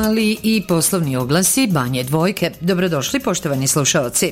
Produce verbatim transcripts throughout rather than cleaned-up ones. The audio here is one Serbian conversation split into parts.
ali i poslovni oglasi Banje Dvojke. Dobrodošli, poštovani slušaoci.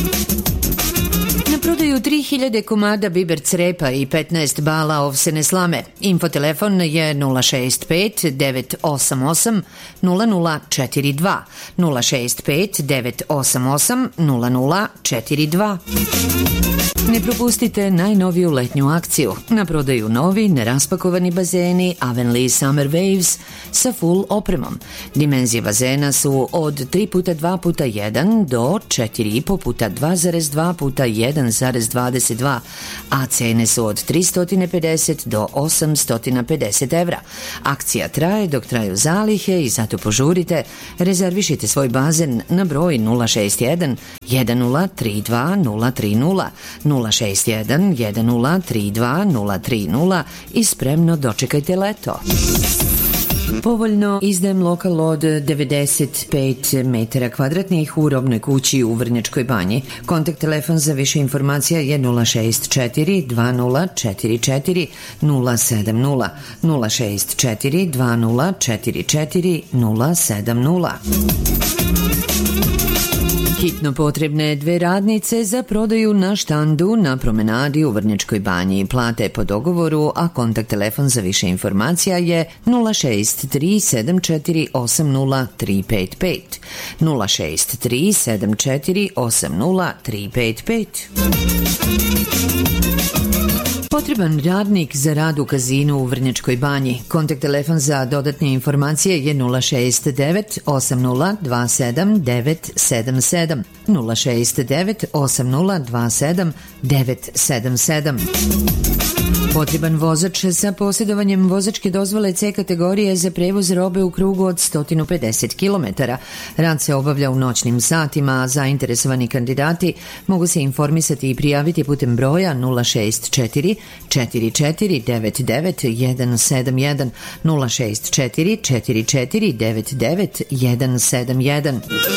Na prodaju tri hiljade komada biber crepa i petnaest bala ovsene slame. Infotelefon je nula šest pet devet osam osam nula nula četiri dva, nula šest pet devet osam osam nula nula četiri dva. Ne propustite najnoviju letnju akciju. Na prodaju novi, neraspakovani bazeni Avonlea Summer Waves sa full opremom. Dimenzije bazena su od tri puta dva puta jedan do četiri i po puta dva zarez dva puta jedan zarez dvadeset dva, a cene su od tristo pedeset do osamsto pedeset evra. Akcija traje dok traju zalihe i zato požurite. Rezervišite svoj bazen na broj nula šest jedan jedan nula tri dva nula tri nula, nula šest jedan jedan nula tri dva nula tri nula i spremno dočekajte leto. Povoljno izdajem lokal od devedeset pet metara kvadratnih u robnoj kući u Vrnjačkoj Banji. Kontakt telefon za više informacija je nula šest četiri dva nula četiri četiri nula sedam nula, nula šest četiri dva nula četiri četiri nula sedam nula. Hitno potrebne dve radnice za prodaju na štandu na promenadi u Vrnjačkoj Banji. Plate po dogovoru, a kontakt telefon za više informacija je nula šest tri sedam četiri osam nula tri pet pet, nula šest tri sedam četiri osam nula tri pet pet. Potreban radnik za rad u kazinu u Vrnjačkoj Banji. Kontakt telefon za dodatne informacije je nula šest devet osam nula dva sedam devet sedam sedam, nula šest devet osam nula dva sedam devet sedam sedam. Potreban vozač sa posjedovanjem vozačke dozvole C kategorije za prevoz robe u krugu od sto pedeset kilometara. Rad se obavlja u noćnim satima, a zainteresovani kandidati mogu se informisati i prijaviti putem broja nula šest četiri četiri četiri devet devet jedan sedam jedan, nula šest četiri četiri četiri devet devet jedan sedam jedan.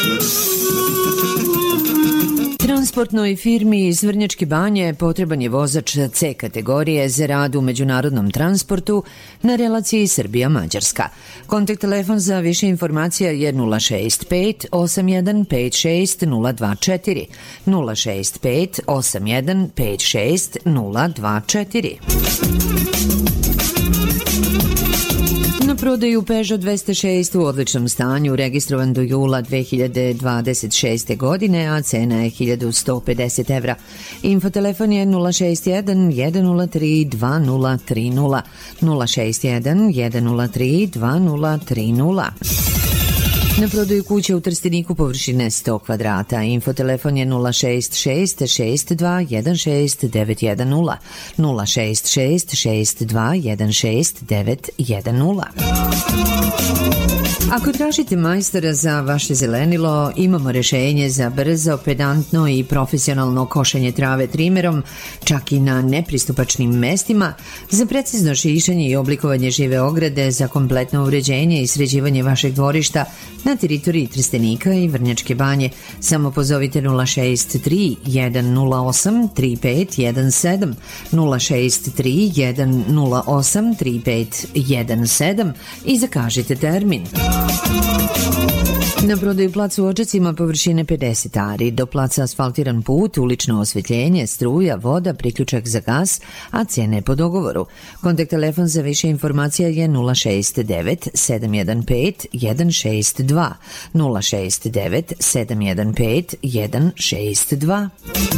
Transportnoj firmi iz Vrnjačke Banje potreban je vozač C kategorije za rad u međunarodnom transportu na relaciji Srbija-Mađarska. Kontakt telefon za više informacija je nula šest pet osam jedan pet šest nula dva četiri, nula šest pet osam jedan pet šest nula dva četiri. Na prodaju Peugeot dvesta šest u odličnom stanju, registrovan do jula dve hiljade dvadeset šeste. godine, a cena je hiljadu sto pedeset evra. Infotelefon je nula šest jedan jedan nula tri dva nula tri nula, nula šest jedan jedan nula tri dva nula tri nula. Na prodaju kuće u Trsteniku površine sto kvadrata. Infotelefon je nula šest šest šest dva jedan šest devet jedan nula, nula šest šest šest dva jedan šest devet jedan nula. Ako tražite majstora za vaše zelenilo, imamo rešenje za brzo, pedantno i profesionalno košenje trave trimerom, čak i na nepristupačnim mestima, za precizno šišanje i oblikovanje žive ograde, za kompletno uređenje i sređivanje vašeg dvorišta na teritoriji Trstenika i Vrnjačke Banje. Samo pozovite nula šest tri jedan nula osam tri pet jedan sedam, nula šest tri jedan nula osam tri pet jedan sedam i zakažite termin. Na prodaju plac u Odžacima površine pedeset ari, do placa asfaltiran put, ulično osvetljenje, struja, voda, priključak za gas, a cene po dogovoru. Kontakt telefon za više informacija je nula šest devet sedam jedan pet jedan šest dva, nula šest devet sedam jedan pet jedan šest dva.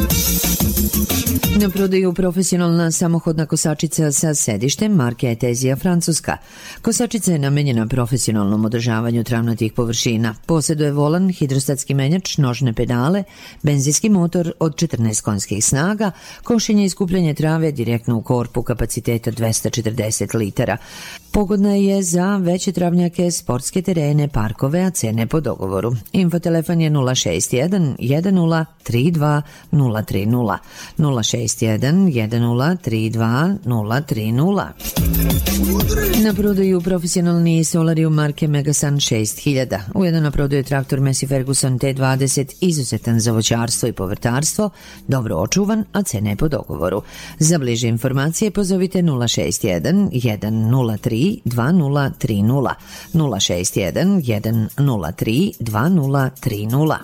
Na prodaju profesionalna samohodna kosačica sa sedištem marke Etezija Francuska. Kosačica je namenjena profesionalnom održavanju travnatih površina. Posjeduje volan, hidrostatski menjač, nožne pedale, benzinski motor od četrnaest konjskih snaga, košenje i skupljanje trave direktno u korpu kapaciteta dvesta četrdeset litara. Pogodna je za veće travnjake, sportske terene, parkove, a cene po dogovoru. Infotelefon je nula šest jedan jedan nula tri dva nula tri nula, nula šest jedan jedan nula tri dva nula tri nula. Na prodaju profesionalni solarium marke Megasun šest hiljada. Ujedno na prodaju traktor Massey Ferguson T dvadeset, izuzetan za voćarstvo i povrtarstvo, dobro očuvan, a cene po dogovoru. Za bliže informacije pozovite nula šest jedan jedan nula tri dva nula tri nula, nula šest jedan jedan jedan nula tri dva nula tri nula.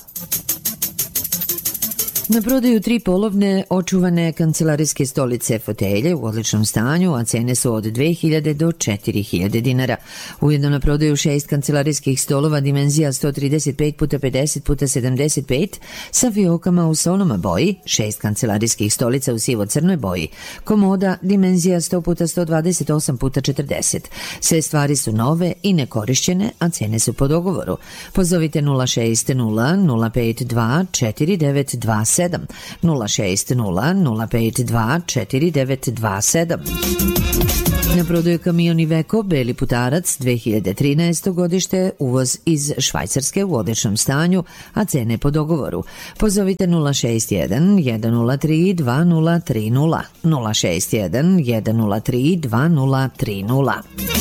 Na prodaju tri polovne očuvane kancelarijske stolice fotelje u odličnom stanju, a cene su od dve hiljade do četiri hiljade dinara. Ujedno na prodaju šest kancelarijskih stolova dimenzija sto trideset pet puta pedeset puta sedamdeset pet sa fiokama u sonoma boji, šest kancelarijskih stolica u sivo-crnoj boji, komoda dimenzija sto puta sto dvadeset osam puta četrdeset. Sve stvari su nove i nekorišćene, a cene su po dogovoru. Pozovite nula šest nula nula pet dva četiri devet dva sedam, nula šest nula nula pet dva četiri devet dva sedam. Na prodaju kamion Iveco beli putarac dve hiljade trinaesto godište, uvoz iz Švajcarske u odličnom stanju, a cene po dogovoru. Pozovite nula šest jedan jedan nula tri dva nula tri nula, nula šest jedan jedan nula tri dva nula tri nula.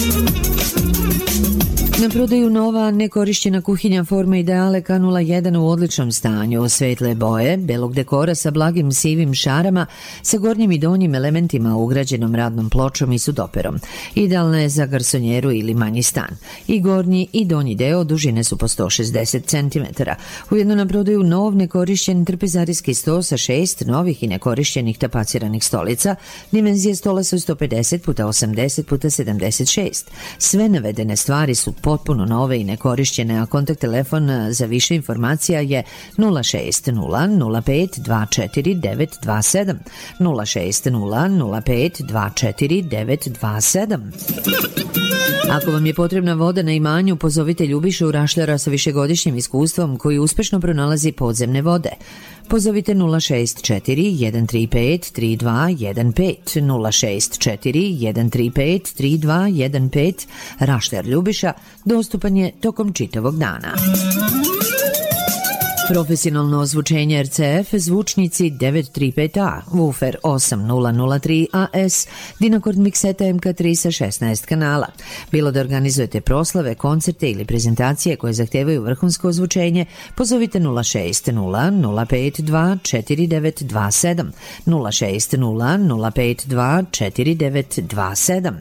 Na prodaju nova nekorišćena kuhinja forme Ideale K nula jedan u odličnom stanju, svetle boje, belog dekora sa blagim sivim šarama, sa gornjim i donjim elementima ugrađenom radnom pločom i sudoperom. Idealna je za garsonjeru ili manji stan. I gornji i donji deo dužine su po sto šezdeset centimetara. Ujedno na prodaju nov nekorišćen trpezarijski sto sa šest novih i nekorišćenih tapaciranih stolica, dimenzije stola su sto pedeset puta osamdeset puta sedamdeset šest. Sve navedene stvari su potpuno nove i nekorišćene, a kontakt telefon za više informacija je nula šest nula nula pet dva četiri devet dva sedam, nula šest nula nula pet dva četiri devet dva sedam. Ako vam je potrebna voda na imanju, pozovite Ljubišu Rašljara sa višegodišnjim iskustvom koji uspešno pronalazi podzemne vode. Pozovite nula šest četiri jedan tri pet tri dva jedan pet, nula šest četiri jedan tri pet tri dva jedan pet. Rašljar Ljubiša dostupan je tokom čitavog dana. Profesionalno ozvučenje R C F, zvučnici devet tri pet A, woofer osam nula nula tri A S, Dynacord mikseta M K tri sa šesnaest kanala. Bilo da organizujete proslave, koncerte ili prezentacije koje zahtevaju vrhunsko ozvučenje, pozovite nula šest nula nula pet dva četiri devet dva sedam, nula šest nula nula pet dva četiri devet dva sedam.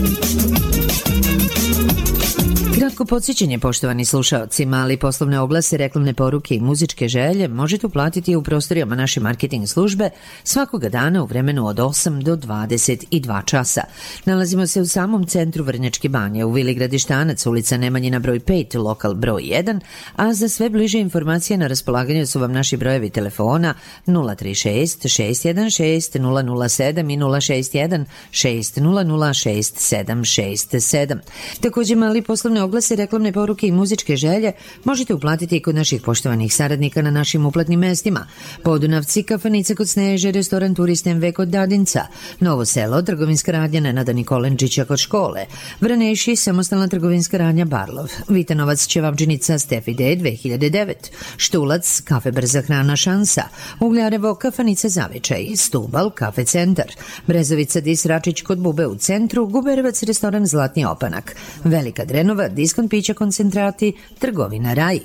Kratko podsjećanje, poštovani slušaoci, mali poslovne oglase, reklamne poruke i muzičke želje možete uplatiti u prostorijama naše marketing službe svakoga dana u vremenu od osam do dvadeset dva časa. Nalazimo se u samom centru Vrnjačke Banje, u Vili Gradištanac, ulica Nemanjina broj pet, lokal broj jedan, a za sve bliže informacije na raspolaganju su vam naši brojevi telefona nula tri šest šest jedan šest nula nula sedam i nula šest jedan šest nula nula šest sedam šest sedam. Također, mali poslovne oglase, reklamne poruke i muzičke želje možete uplatiti i kod naših poštovanih saradnika na našim uplatnim mestima. Podunavci, kafanica kod Sneže, restoran Turist M V kod Dadinca, Novo Selo, trgovinska radnja Nenada Nikolenčića kod škole, Vraneši, samostalna trgovinska radnja Barlov, Vitanovac, Ćevabdžinica Stefi D dve hiljade devet, Štulac, kafe Brza hrana Šansa, Ugljarevo, kafanica Zavičaj, Stubal, kafe Centar, Brezovica Dis Račić kod Bube u centru, Guberevac, restoran Zlatni opanak, Velika Drenova, diskont pića koncentrati, trgovina Raj.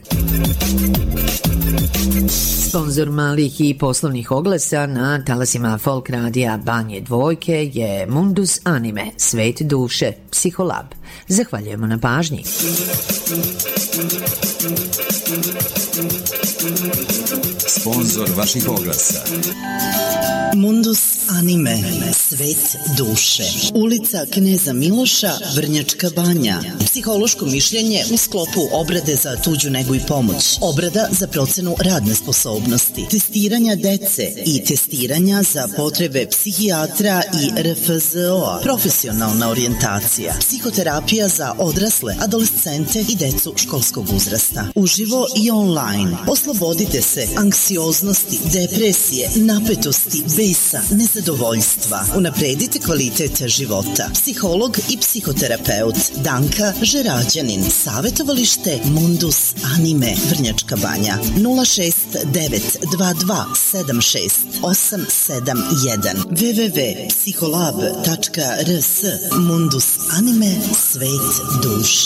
Sponzor malih i poslovnih oglasa na talasima Folk radija Banje Dvojke je Mundus Anime, svet duše, Psiholab. Zahvaljujemo na pažnji. Sponzor vaših oglasa Mundus Anime, svet duše. Ulica Kneza Miloša, Vrnjačka Banja. Psihološko mišljenje u sklopu obrade za tuđu negu i pomoć. Obrada za procenu radne sposobnosti. Testiranja dece i testiranja za potrebe psihijatra i R F Z O-a. Profesionalna orijentacija. Psihoterapija za odrasle, adolescente i decu školskog uzrasta. Uživo i online. Oslobodite se anksioznosti, depresije, napetosti, besa, nezadovoljstva. Unapredite kvalitet života. Psiholog i psihoterapeut Danka Žerađanin. Savetovalište Mundus Anime, Vrnjačka Banja. nula šest devet dva dva sedam šest osam sedam jedan w w w tačka psiholab tačka r s. Mundus Anime, svet duše.